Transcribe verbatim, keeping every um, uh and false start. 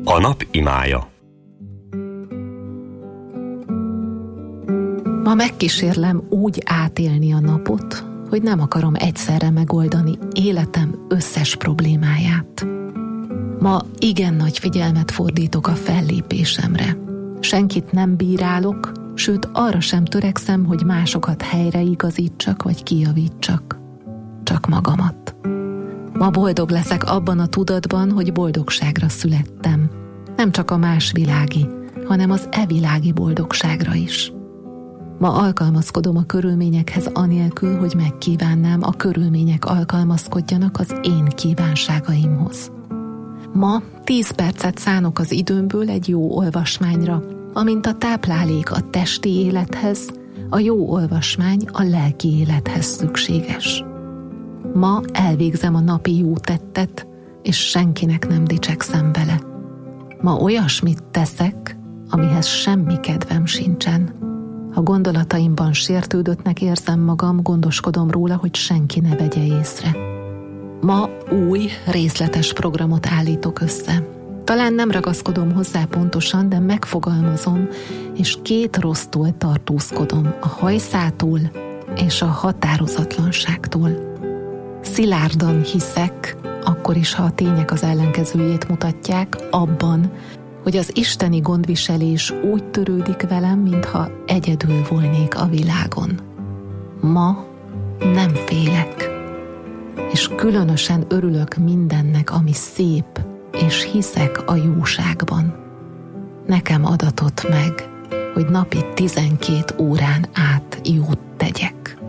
A nap imája. Ma megkísérlem úgy átélni a napot, hogy nem akarom egyszerre megoldani életem összes problémáját. Ma igen nagy figyelmet fordítok a fellépésemre. Senkit nem bírálok, sőt arra sem törekszem, hogy másokat helyreigazítsak vagy kijavítsak. Csak magamat. Ma boldog leszek abban a tudatban, hogy boldogságra születtem. Nem csak a más világi, hanem az e világi boldogságra is. Ma alkalmazkodom a körülményekhez anélkül, hogy megkívánnám, a körülmények alkalmazkodjanak az én kívánságaimhoz. Ma tíz percet szánok az időmből egy jó olvasmányra, amint a táplálék a testi élethez, a jó olvasmány a lelki élethez szükséges. Ma elvégzem a napi jó tettet, és senkinek nem dicsekszem vele. Ma olyasmit teszek, amihez semmi kedvem sincsen. Ha gondolataimban sértődöttnek érzem magam, gondoskodom róla, hogy senki ne vegye észre. Ma új, részletes programot állítok össze. Talán nem ragaszkodom hozzá pontosan, de megfogalmazom, és két rossztól tartózkodom, a hajszától és a határozatlanságtól. Szilárdan hiszek, akkor is, ha a tények az ellenkezőjét mutatják, abban, hogy az isteni gondviselés úgy törődik velem, mintha egyedül volnék a világon. Ma nem félek, és különösen örülök mindennek, ami szép, és hiszek a jóságban. Nekem adatott meg, hogy napi tizenkét órán át jót tegyek.